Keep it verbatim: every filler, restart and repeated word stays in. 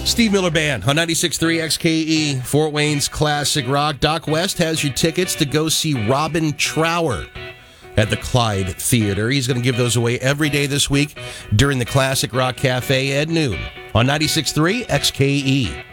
Steve Miller Band on ninety-six point three X K E, Fort Wayne's Classic Rock. Doc West has your tickets to go see Robin Trower at the Clyde Theater. He's going to give those away every day this week during the Classic Rock Cafe at noon on ninety-six point three X K E.